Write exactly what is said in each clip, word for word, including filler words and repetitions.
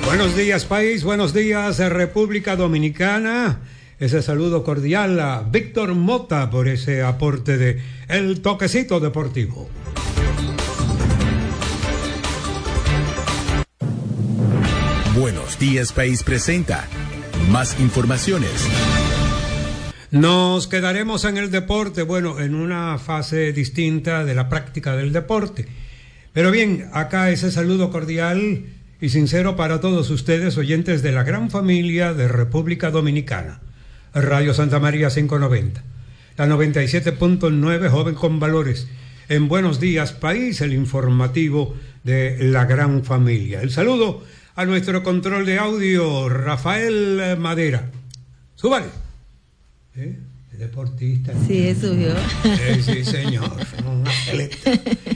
Buenos días, país. Buenos días, República Dominicana. Ese saludo cordial a Víctor Mota por ese aporte de El Toquecito Deportivo. Buenos días, país presenta más informaciones. Nos quedaremos en el deporte, bueno, en una fase distinta de la práctica del deporte. Pero bien, acá ese saludo cordial y sincero para todos ustedes, oyentes de la gran familia de República Dominicana. Radio Santa María quinientos noventa, la noventa y siete punto nueve, joven con valores. En Buenos Días, País, el informativo de la gran familia. El saludo a nuestro control de audio, Rafael Madera. Súbale. ¿Eh? Deportista. Sí, subió. Eh, sí, señor. Un atleta.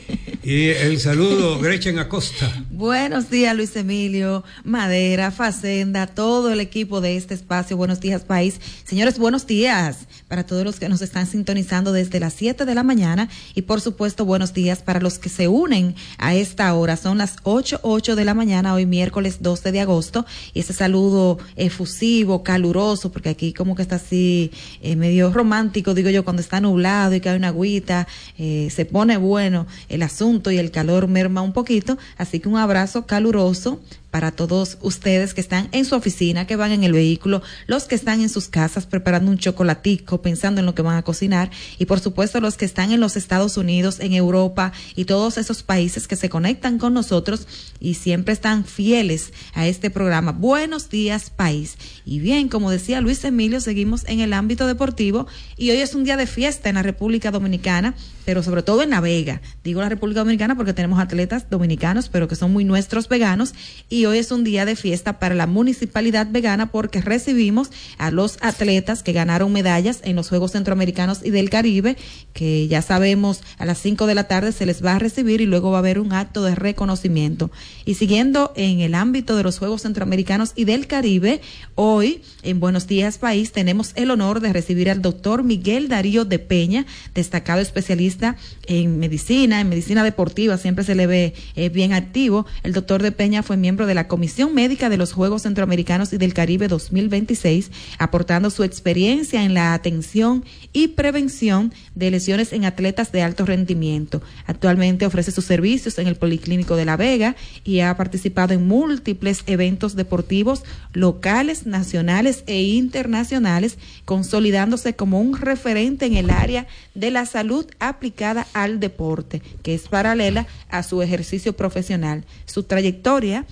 Y el saludo, Gretchen Acosta. Buenos días, Luis Emilio, Madera, Facenda, todo el equipo de este espacio. Buenos días, país. Señores, buenos días para todos los que nos están sintonizando desde las siete de la mañana y, por supuesto, buenos días para los que se unen a esta hora. Son las ocho, ocho de la mañana, hoy miércoles doce de agosto, y ese saludo efusivo, caluroso, porque aquí como que está así eh, medio romántico, digo yo, cuando está nublado y que hay una agüita, eh, se pone bueno el asunto y el calor merma un poquito, así que un abrazo caluroso para todos ustedes que están en su oficina, que van en el vehículo, los que están en sus casas preparando un chocolatico, pensando en lo que van a cocinar, y por supuesto los que están en los Estados Unidos, en Europa y todos esos países que se conectan con nosotros y siempre están fieles a este programa. Buenos días, país. Y bien, como decía Luis Emilio, seguimos en el ámbito deportivo y hoy es un día de fiesta en la República Dominicana, pero sobre todo en La Vega. Digo la República Dominicana porque tenemos atletas dominicanos, pero que son muy nuestros veganos, y hoy es un día de fiesta para la municipalidad vegana porque recibimos a los atletas que ganaron medallas en los Juegos Centroamericanos y del Caribe, que ya sabemos a las cinco de la tarde se les va a recibir y luego va a haber un acto de reconocimiento. Y siguiendo en el ámbito de los Juegos Centroamericanos y del Caribe, hoy en Buenos Días País tenemos el honor de recibir al doctor Miguel Darío de Peña, destacado especialista en medicina, en medicina deportiva, siempre se le ve eh, bien activo. El doctor de Peña fue miembro de la Comisión Médica de los Juegos Centroamericanos y del Caribe dos mil veintiséis, aportando su experiencia en la atención y prevención de lesiones en atletas de alto rendimiento. Actualmente ofrece sus servicios en el Policlínico de La Vega y ha participado en múltiples eventos deportivos locales, nacionales e internacionales, consolidándose como un referente en el área de la salud aplicada al deporte, que es paralela a su ejercicio profesional. Su trayectoria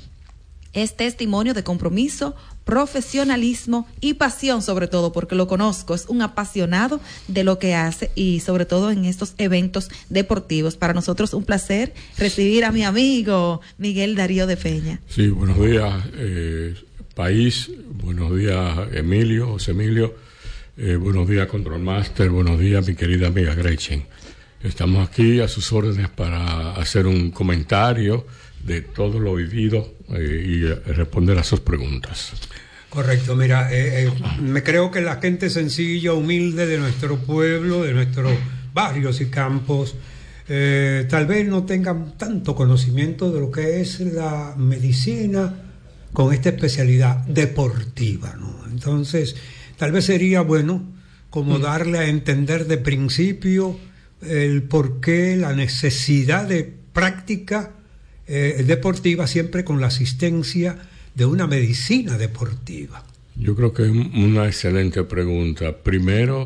es testimonio de compromiso, profesionalismo y pasión, sobre todo porque lo conozco, es un apasionado de lo que hace y sobre todo en estos eventos deportivos. Para nosotros un placer recibir a mi amigo Miguel Darío de Peña. Sí, buenos días, eh, país, buenos días Emilio, José Emilio, eh, buenos días Control Master, buenos días mi querida amiga Gretchen. Estamos aquí a sus órdenes para hacer un comentario de todo lo vivido eh, y responder a sus preguntas. Correcto, mira, eh, eh, me creo que la gente sencilla, humilde de nuestro pueblo, de nuestros barrios y campos, eh, tal vez no tengan tanto conocimiento de lo que es la medicina con esta especialidad deportiva, ¿no? Entonces, tal vez sería bueno como mm. darle a entender de principio el por qué la necesidad de práctica eh, deportiva siempre con la asistencia de una medicina deportiva. Yo creo que es una excelente pregunta. Primero,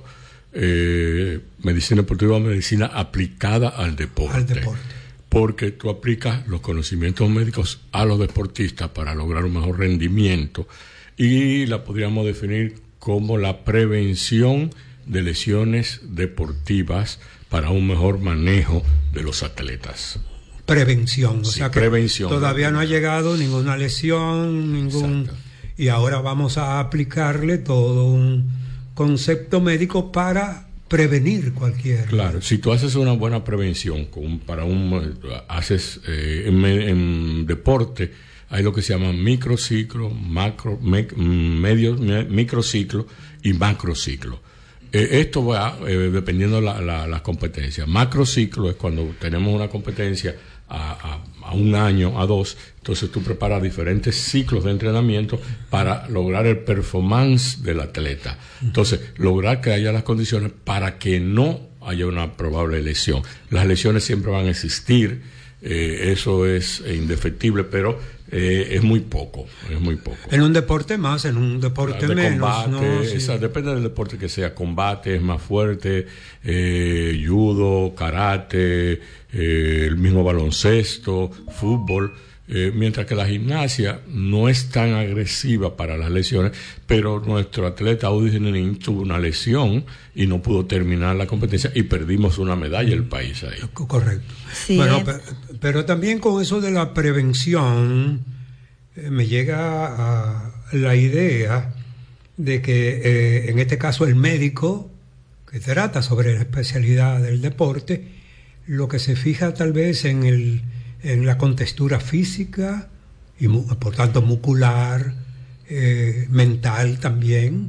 eh, medicina deportiva, medicina aplicada al deporte. Al deporte. Porque tú aplicas los conocimientos médicos a los deportistas para lograr un mejor rendimiento y la podríamos definir como la prevención de lesiones deportivas para un mejor manejo de los atletas. Prevención, o sí, sea que prevención, todavía no ha llegado ninguna lesión, ningún Exacto. Y ahora vamos a aplicarle todo un concepto médico para prevenir cualquier. Claro, si tú haces una buena prevención con, para un haces eh, en, en deporte hay lo que se llama microciclo, macro, me, medio, me, microciclo y macrociclo. Eh, esto va eh, dependiendo la, la, las competencias. Macrociclo es cuando tenemos una competencia a, a, a un año, a dos. Entonces tú preparas diferentes ciclos de entrenamiento para lograr el performance del atleta. Entonces, lograr que haya las condiciones para que no haya una probable lesión. Las lesiones siempre van a existir, eh, eso es indefectible, pero eh, es muy poco, es muy poco. En un deporte más, en un deporte de menos. Combate, ¿no? Sí. Esa, depende del deporte que sea, combate es más fuerte, eh, judo, karate, eh, el mismo baloncesto, fútbol. Eh, mientras que la gimnasia no es tan agresiva para las lesiones, pero nuestro atleta Audi Nenín tuvo una lesión y no pudo terminar la competencia y perdimos una medalla del país ahí. Correcto. Sí, bueno, es... pero, pero también con eso de la prevención eh, me llega a la idea de que eh, en este caso el médico que trata sobre la especialidad del deporte, lo que se fija tal vez en el en la contextura física y por tanto muscular, eh, mental también,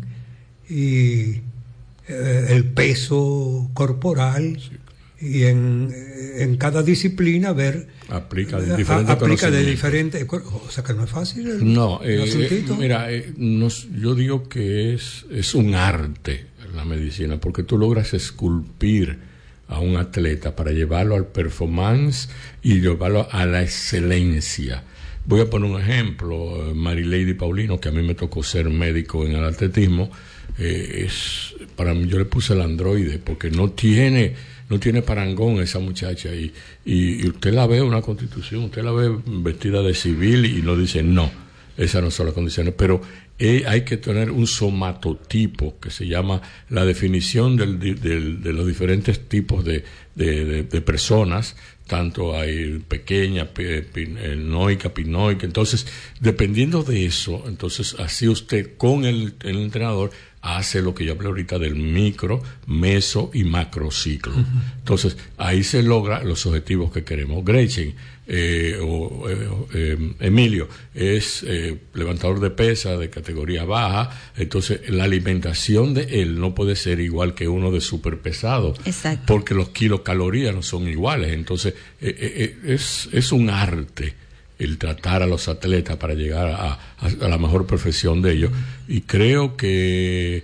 y eh, el peso corporal, sí. Y en, en cada disciplina ver aplica de eh, diferentes aplica de diferentes, o sea que no es fácil el, no el eh, mira eh, nos, yo digo que es es un arte la medicina, porque tú logras esculpir a un atleta para llevarlo al performance y llevarlo a la excelencia. Voy a poner un ejemplo. Marilady Paulino, que a mí me tocó ser médico en el atletismo, eh, es para mí, yo le puse el androide porque no tiene no tiene parangón esa muchacha y, y, y usted la ve una constitución, usted la ve vestida de civil y no dice no, esas no son las condiciones, pero Eh, hay que tener un somatotipo que se llama la definición del, del, de los diferentes tipos de, de, de, de personas, tanto hay pequeña, noica, pinoica. Entonces, dependiendo de eso, entonces así usted con el, el entrenador hace lo que yo hablé ahorita del micro, meso y macro ciclo. Uh-huh. Entonces, ahí se logran los objetivos que queremos. Gretchen eh, o eh, eh, Emilio es eh, levantador de pesa de categoría baja, entonces la alimentación de él no puede ser igual que uno de superpesado. Exacto. Porque los kilocalorías no son iguales. Entonces, eh, eh, es, es un arte el tratar a los atletas para llegar a, a, a la mejor perfección de ellos. Y creo que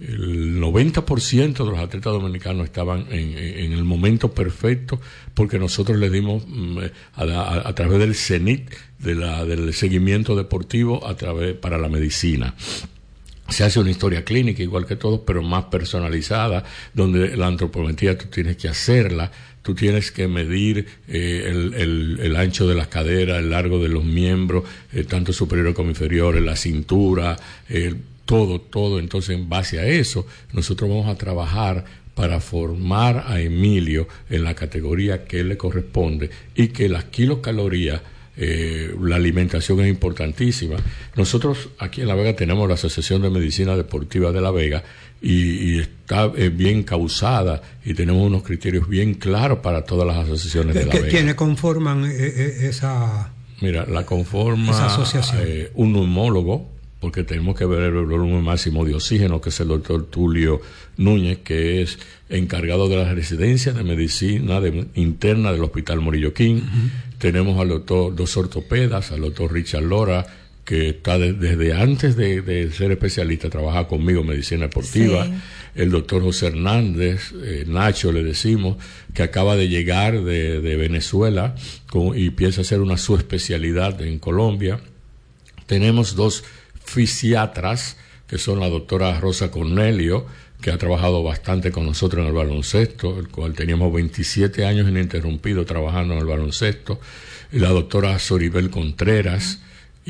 el noventa por ciento de los atletas dominicanos estaban en, en el momento perfecto, porque nosotros les dimos a, a, a través del cenit de la, del seguimiento deportivo a través para la medicina. Se hace una historia clínica igual que todos, pero más personalizada, donde la antropometría tú tienes que hacerla, tú tienes que medir eh, el, el, el ancho de las caderas, el largo de los miembros, eh, tanto superiores como inferiores, la cintura, eh, todo, todo. Entonces, en base a eso, nosotros vamos a trabajar para formar a Emilio en la categoría que él le corresponde y que las kilocalorías, Eh, la alimentación es importantísima. Nosotros aquí en La Vega tenemos la Asociación de Medicina Deportiva de La Vega y, y está eh, bien causada y tenemos unos criterios bien claros para todas las asociaciones de La Vega. ¿Quiénes conforman eh, eh, esa Mira, la conforma esa asociación? Eh, un neumólogo, porque tenemos que ver el volumen máximo de oxígeno, que es el doctor Tulio Núñez, que es encargado de la residencia de medicina de, interna del Hospital Morillo King. Uh-huh. Tenemos al doctor, dos ortopedas, al doctor Richard Lora, que está de, desde antes de, de ser especialista, trabaja conmigo en medicina deportiva. Sí. El doctor José Hernández, eh, Nacho le decimos, que acaba de llegar de, de Venezuela con, y piensa hacer una subespecialidad en Colombia. Tenemos dos fisiatras, que son la doctora Rosa Cornelio, que ha trabajado bastante con nosotros en el baloncesto, el cual teníamos veintisiete años ininterrumpidos trabajando en el baloncesto, y la doctora Soribel Contreras,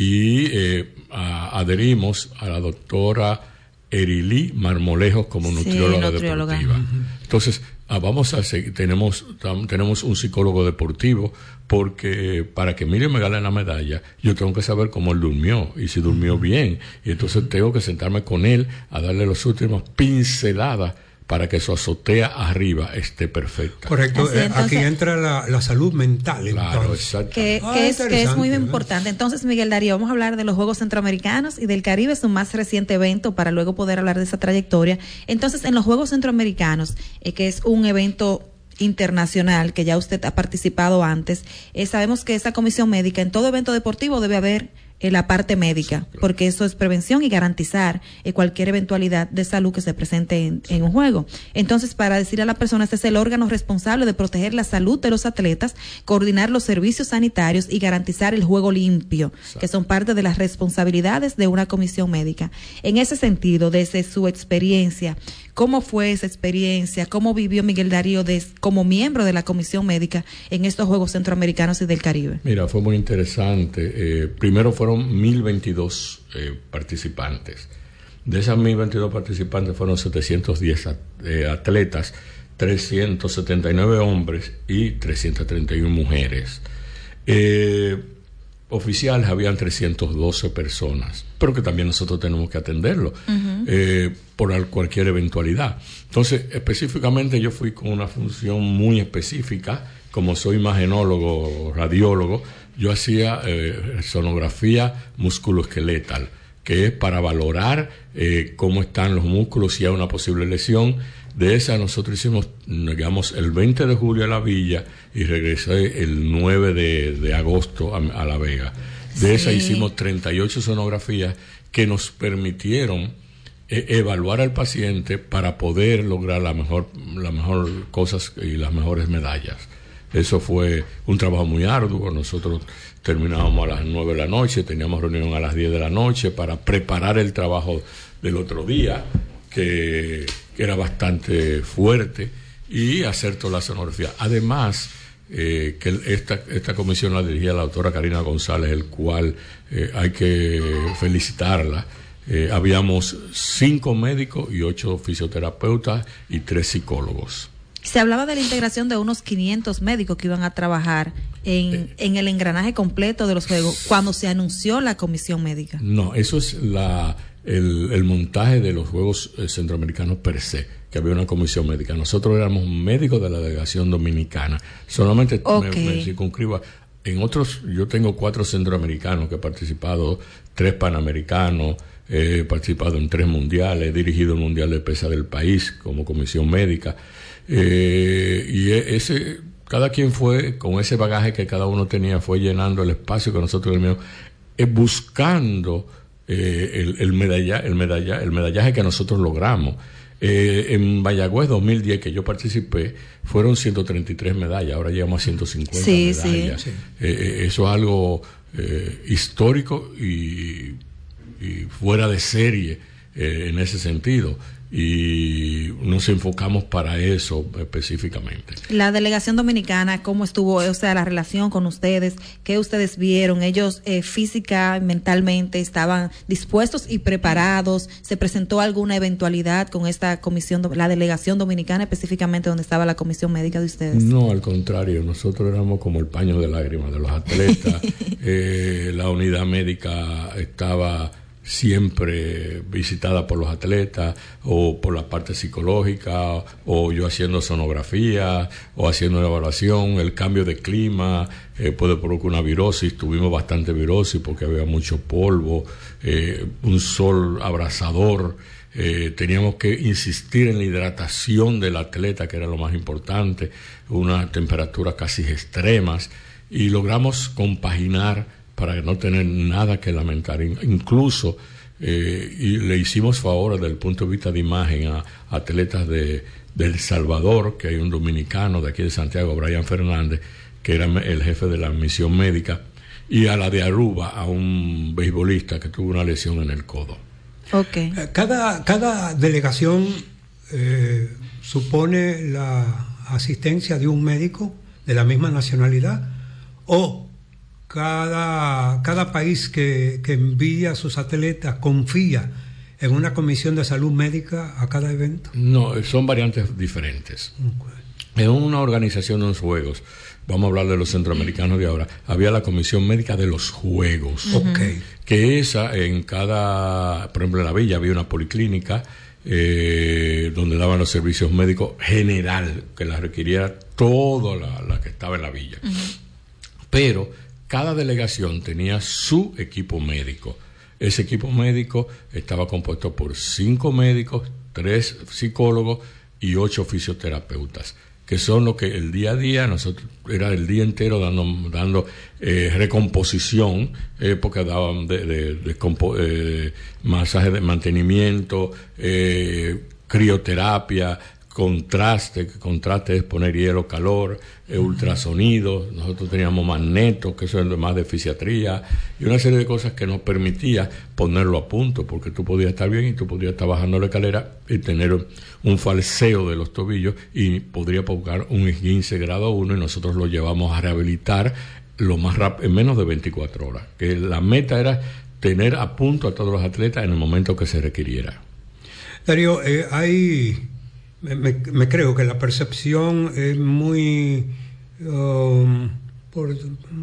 y eh, a, adherimos a la doctora Erilí Marmolejos como nutrióloga, sí, nutrióloga. deportiva. Uh-huh. Entonces, ah, vamos a seguir, tenemos, tam, tenemos un psicólogo deportivo, porque para que Emilio me gane la medalla, yo tengo que saber cómo él durmió, y si durmió bien, y entonces tengo que sentarme con él a darle las últimas pinceladas para que su azotea arriba esté perfecta. Correcto, Así, entonces, aquí entra la, la salud mental. Claro, exacto. Que, ah, que, es, que es muy ¿verdad? importante. Entonces, Miguel Darío, vamos a hablar de los Juegos Centroamericanos y del Caribe, su más reciente evento, para luego poder hablar de esa trayectoria. Entonces, en los Juegos Centroamericanos, eh, que es un evento internacional, que ya usted ha participado antes, eh, sabemos que esa comisión médica, en todo evento deportivo debe haber eh, la parte médica, porque eso es prevención y garantizar eh, cualquier eventualidad de salud que se presente en, en un juego. Entonces, para decir a la persona, este es el órgano responsable de proteger la salud de los atletas, coordinar los servicios sanitarios y garantizar el juego limpio, Exacto. que son parte de las responsabilidades de una comisión médica. En ese sentido, desde su experiencia, ¿cómo fue esa experiencia? ¿Cómo vivió Miguel Darío de, como miembro de la comisión médica en estos Juegos Centroamericanos y del Caribe? Mira, fue muy interesante. Eh, primero fueron mil veintidós eh, participantes. De esas mil veintidós participantes fueron setecientos diez at- eh, atletas, trescientos setenta y nueve hombres y trescientas treinta y una mujeres. Eh, oficiales habían trescientas doce personas, pero que también nosotros tenemos que atenderlo uh-huh. eh, por cualquier eventualidad. Entonces, específicamente yo fui con una función muy específica, como soy imagenólogo, radiólogo, yo hacía eh, sonografía musculoesqueletal, que es para valorar eh, cómo están los músculos, si hay una posible lesión. De esa nosotros hicimos, digamos, el veinte de julio a La Villa y regresé el nueve de agosto a, a La Vega. De sí. esa hicimos treinta y ocho sonografías que nos permitieron eh, evaluar al paciente para poder lograr la mejor, la mejor cosas y las mejores medallas. Eso fue un trabajo muy arduo. Nosotros terminábamos a las nueve de la noche, teníamos reunión a las diez de la noche para preparar el trabajo del otro día, que, que era bastante fuerte, y hacer toda la sonografía. Además, eh, que esta, esta comisión la dirigía la doctora Karina González, el cual eh, hay que felicitarla. Eh, habíamos cinco médicos y ocho fisioterapeutas y tres psicólogos. Se hablaba de la integración de unos quinientos médicos que iban a trabajar en, eh, en el engranaje completo de los Juegos cuando se anunció la comisión médica. No, eso es la el, el montaje de los Juegos eh, Centroamericanos per se, que había una comisión médica. Nosotros éramos médicos de la delegación dominicana. Solamente okay. me, me circunscribo. En otros, yo tengo cuatro centroamericanos que he participado, tres panamericanos, he participado en tres mundiales, he dirigido el Mundial de Pesa del país como comisión médica. Eh, y ese, cada quien fue, con ese bagaje que cada uno tenía, fue llenando el espacio que nosotros teníamos, eh, buscando eh, el, el, medalla, el, medalla, el medallaje que nosotros logramos. Eh, en Mayagüez dos mil diez, que yo participé, fueron ciento treinta y tres medallas, ahora llegamos a ciento cincuenta sí, medallas. Sí. Eh, eso es algo eh, histórico y, y fuera de serie eh, en ese sentido. Y nos enfocamos para eso específicamente. La delegación dominicana, ¿cómo estuvo? O sea, la relación con ustedes, ¿qué ustedes vieron? ¿Ellos eh, física, mentalmente estaban dispuestos y preparados? ¿Se presentó alguna eventualidad con esta comisión, la delegación dominicana específicamente donde estaba la comisión médica de ustedes? No, al contrario, nosotros éramos como el paño de lágrimas de los atletas. eh, la unidad médica estaba siempre visitada por los atletas, o por la parte psicológica, o yo haciendo sonografía, o haciendo una evaluación. El cambio de clima eh, puede provocar una virosis. Tuvimos bastante virosis porque había mucho polvo, eh, un sol abrasador. Eh, teníamos que insistir en la hidratación del atleta, que era lo más importante, unas temperaturas casi extremas, y logramos compaginar para no tener nada que lamentar. Incluso eh, y le hicimos favor desde el punto de vista de imagen a, a atletas de, de El Salvador, que hay un dominicano de aquí de Santiago, Brian Fernández, que era el jefe de la misión médica, y a la de Aruba, a un beisbolista que tuvo una lesión en el codo. Okay. Cada, cada delegación eh, supone la asistencia de un médico de la misma nacionalidad, o Cada, cada país que, que envía a sus atletas confía en una comisión de salud médica a cada evento. No, son variantes diferentes. Okay. En una organización de los Juegos, vamos a hablar de los centroamericanos de ahora, había la comisión médica de los Juegos. Okay. Que esa, en cada, por ejemplo, en La Villa había una policlínica eh, donde daban los servicios médicos general, que la requiriera toda la, la que estaba en La Villa. Uh-huh. Pero cada delegación tenía su equipo médico. Ese equipo médico estaba compuesto por cinco médicos, tres psicólogos y ocho fisioterapeutas. que son lo que el día a día, nosotros era el día entero dando, dando eh, recomposición, eh, porque daban de, de, de compo, eh, masaje de mantenimiento, eh, crioterapia, contraste, que contraste es poner hielo, calor, eh, ultrasonido, nosotros teníamos magnetos, que eso es lo más de fisiatría, y una serie de cosas que nos permitía ponerlo a punto, porque tú podías estar bien y tú podías estar bajando la escalera y tener un falseo de los tobillos y podría provocar un esguince grado uno, y nosotros lo llevamos a rehabilitar lo más rápido, en menos de veinticuatro horas, que la meta era tener a punto a todos los atletas en el momento que se requiriera. Darío, eh, hay... Me, me creo que la percepción es muy um, por,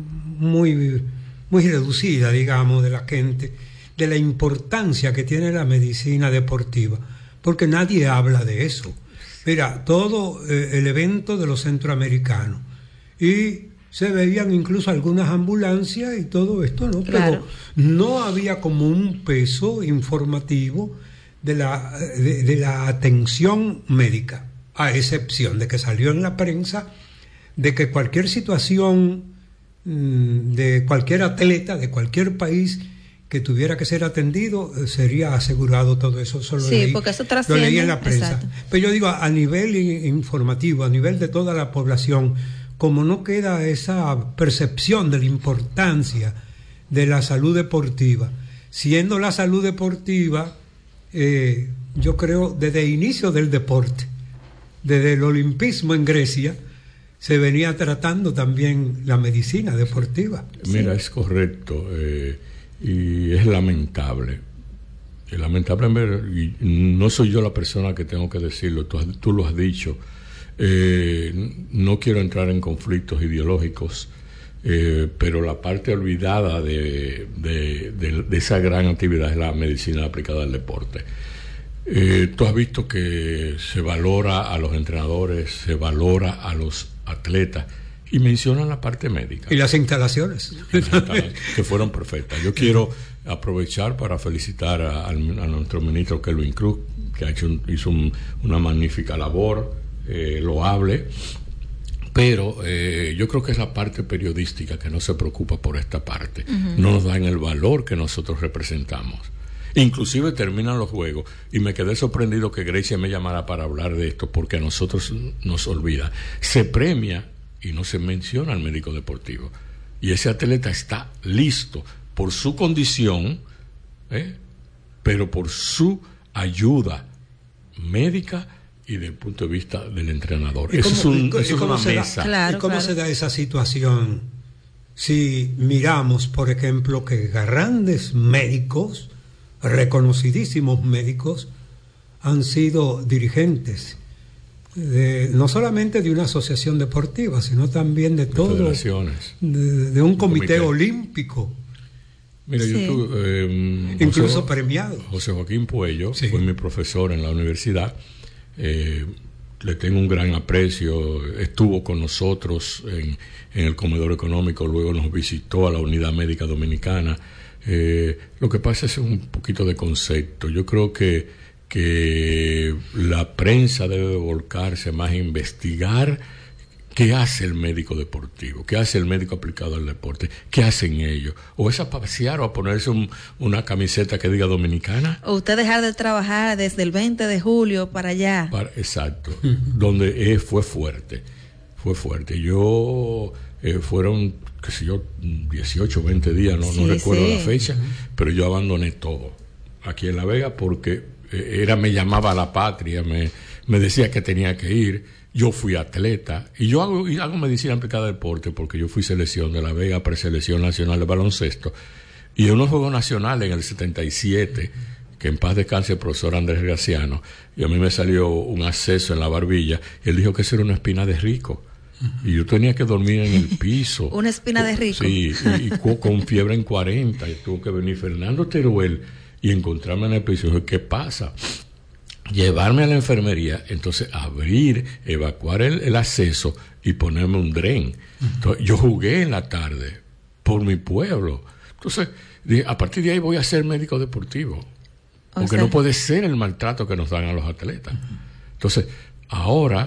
muy muy reducida, digamos, de la gente, de la importancia que tiene la medicina deportiva, porque nadie habla de eso. Mira, todo eh, el evento de los centroamericanos, y se veían incluso algunas ambulancias y todo esto, ¿no? Claro. Pero no había como un peso informativo de la, de, de la atención médica, a excepción de que salió en la prensa de que cualquier situación mmm, de cualquier atleta de cualquier país que tuviera que ser atendido, eh, sería asegurado todo eso. Eso lo sí, leí, porque eso lo trasciende, leí en la prensa. exacto. Pero yo digo, a nivel informativo, a nivel de toda la población, como no queda esa percepción de la importancia de la salud deportiva, siendo la salud deportiva, Eh, yo creo, desde el inicio del deporte, desde el olimpismo en Grecia, se venía tratando también la medicina deportiva. Mira, sí. Es correcto, eh, y es lamentable. Es lamentable, y no soy yo la persona que tengo que decirlo, tú, tú lo has dicho. Eh, no quiero entrar en conflictos ideológicos, eh, pero la parte olvidada de, de, de, de esa gran actividad es la medicina aplicada al deporte. Eh, tú has visto que se valora a los entrenadores, se valora a los atletas, y mencionan la parte médica. Y las instalaciones. Que fueron perfectas. Yo quiero aprovechar para felicitar a, a, a nuestro ministro Kelvin Cruz, que ha hecho un, hizo un, una magnífica labor, eh, loable. Pero eh, yo creo que es la parte periodística que no se preocupa por esta parte. Uh-huh. No nos dan el valor que nosotros representamos. Inclusive terminan los juegos y me quedé sorprendido que Grecia me llamara para hablar de esto, porque a nosotros nos olvida. Se premia y no se menciona al médico deportivo. Y ese atleta está listo por su condición, ¿eh? pero por su ayuda médica y desde el punto de vista del entrenador. Eso es, un, eso es una mesa. Claro, ¿Y cómo claro. se da esa situación? Si miramos, por ejemplo, que grandes médicos, reconocidísimos médicos, han sido dirigentes de, no solamente de una asociación deportiva, sino también de, de todo, federaciones, de, de un comité, comité olímpico. Mira, sí. yo tuve, eh, incluso José, premiado. José Joaquín Puello, sí. fue mi profesor en la universidad. Eh, le tengo un gran aprecio. Estuvo con nosotros en, en el comedor económico, luego nos visitó a la Unidad Médica Dominicana. Eh, lo que pasa es un poquito de concepto. Yo creo que, que la prensa debe volcarse más a investigar qué hace el médico deportivo, qué hace el médico aplicado al deporte, qué hacen ellos. O es a pasear o a ponerse un, una camiseta que diga dominicana. O usted dejar de trabajar desde el veinte de julio para allá. Para, exacto, donde eh, fue fuerte, fue fuerte. Yo, eh, fueron, qué sé yo, dieciocho, veinte días, no, sí, no recuerdo sí. la fecha, pero yo abandoné todo aquí en La Vega porque eh, era, me llamaba a la patria, me, me decía que tenía que ir. Yo fui atleta y yo hago, y hago medicina aplicada al deporte porque yo fui selección de La Vega, preselección nacional de baloncesto, y en unos Juegos Nacionales en el setenta y siete, que en paz descanse el profesor Andrés Graciano, y a mí me salió un acceso en la barbilla, y él dijo que eso era una espina de rico. Y yo tenía que dormir en el piso. Una espina de rico. Sí, y, y con, con fiebre en cuarenta, y tuvo que venir Fernando Teruel y encontrarme en el piso. Y dije, ¿qué pasa? Llevarme a la enfermería, entonces abrir, evacuar el, el acceso y ponerme un dren. Entonces, yo jugué en la tarde por mi pueblo. Entonces, dije, a partir de ahí voy a ser médico deportivo. Porque o sea, no puede ser el maltrato que nos dan a los atletas. Entonces, ahora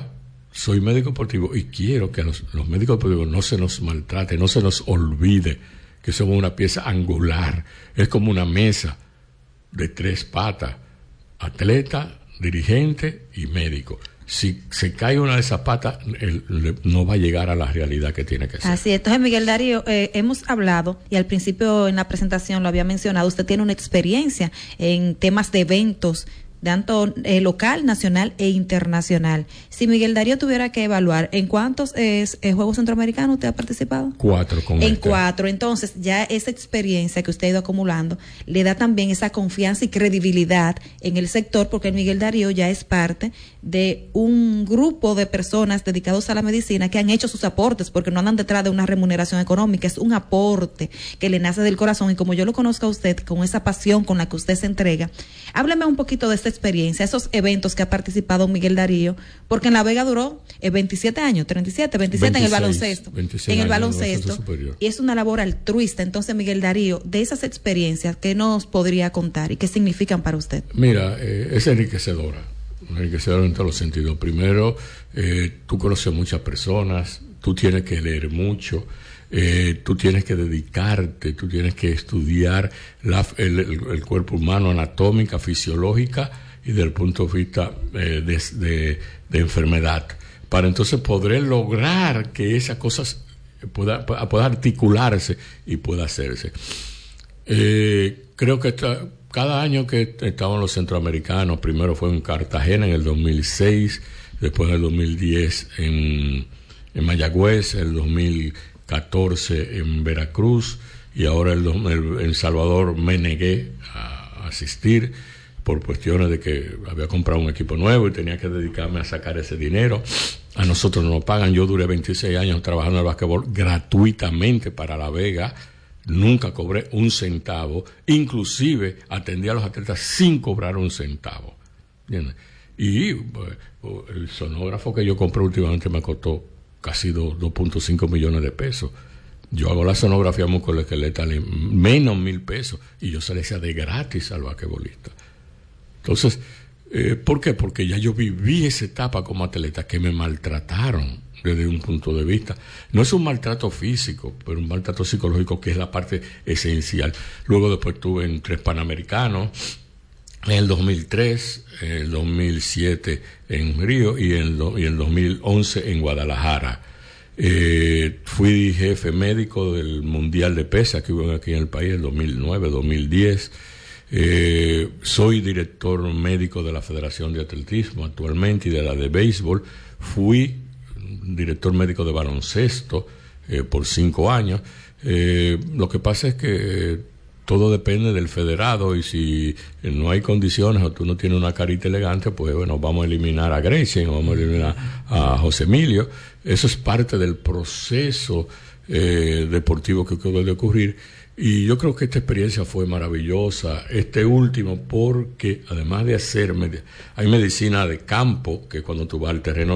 soy médico deportivo y quiero que los, los médicos deportivos no se nos maltrate, no se nos olvide que somos una pieza angular. Es como una mesa de tres patas: atleta, dirigente y médico. Si se cae una de esas patas, él, él no va a llegar a la realidad que tiene que ser. Así es. Entonces, Miguel Darío, eh, hemos hablado, y al principio en la presentación lo había mencionado, usted tiene una experiencia en temas de eventos, tanto eh, local, nacional e internacional. Si Miguel Darío tuviera que evaluar, ¿en cuántos eh, eh, Juegos Centroamericanos usted ha participado? Cuatro con En este. cuatro. Entonces, ya esa experiencia que usted ha ido acumulando le da también esa confianza y credibilidad en el sector, porque el Miguel Darío ya es parte de un grupo de personas dedicados a la medicina que han hecho sus aportes, porque no andan detrás de una remuneración económica, es un aporte que le nace del corazón. Y como yo lo conozco a usted, con esa pasión con la que usted se entrega, hábleme un poquito de esta experiencia, esos eventos que ha participado Miguel Darío, porque en La Vega duró eh, veintisiete años, treinta y siete, veintisiete en el baloncesto, en el baloncesto, y es una labor altruista. Entonces, Miguel Darío, de esas experiencias, ¿qué nos podría contar y qué significan para usted? Mira, eh, es enriquecedora, enriquecedora en todos los sentidos. Primero, eh, tú conoces muchas personas, tú tienes que leer mucho, Eh, tú tienes que dedicarte, tú tienes que estudiar la, el, el, el cuerpo humano, anatómica, fisiológica y desde el punto de vista eh, de, de, de enfermedad, para entonces poder lograr que esas cosas pueda, pueda articularse y pueda hacerse. Eh, creo que esta, cada año que estaban los centroamericanos, primero fue en Cartagena en el dos mil seis, después en el dos mil diez en, en Mayagüez, el dos mil catorce en Veracruz, y ahora el, el, en Salvador me negué a asistir por cuestiones de que había comprado un equipo nuevo y tenía que dedicarme a sacar ese dinero. A nosotros no nos pagan. Yo duré veintiséis años trabajando en el básquetbol gratuitamente para La Vega, nunca cobré un centavo, inclusive atendí a los atletas sin cobrar un centavo, ¿entiendes? Y pues, el sonógrafo que yo compré últimamente me costó casi dos punto cinco millones de pesos. Yo hago la sonografía musculoesquelética menos mil pesos y yo se le hacía de gratis al basquetbolista. Entonces, eh, ¿por qué? Porque ya yo viví esa etapa como atleta que me maltrataron desde un punto de vista. No es un maltrato físico, pero un maltrato psicológico, que es la parte esencial. Luego después estuve en tres Panamericanos, en el dos mil tres, en el dos mil siete en Río y en, lo, y en el dos mil once en Guadalajara. Eh, fui jefe médico del Mundial de Pesas que hubo aquí en el país en dos mil nueve, dos mil diez. Eh, soy director médico de la Federación de Atletismo actualmente y de la de béisbol. Fui director médico de baloncesto eh, por cinco años. Eh, lo que pasa es que todo depende del federado, y si no hay condiciones o tú no tienes una carita elegante, pues bueno, vamos a eliminar a Gretchen o vamos a eliminar a José Emilio. Eso es parte del proceso eh, deportivo que debe de ocurrir. Y yo creo que esta experiencia fue maravillosa, este último, porque además de hacer, hay medicina de campo, que cuando tú vas al terreno